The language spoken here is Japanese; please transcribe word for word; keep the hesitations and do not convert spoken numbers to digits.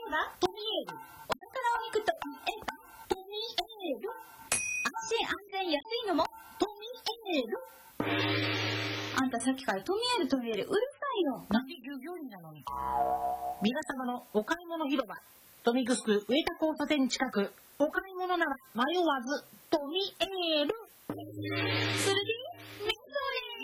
はトミエール。お魚を肉とえばトミエール。安心安全安いのもトミエール。あんたさっきからトミエールトミエールうるさいよ。 なんで従業員なのに。皆様のお買い物広場、豊見城上田交差点近く、お買い物なら迷わずトミエール。 するげ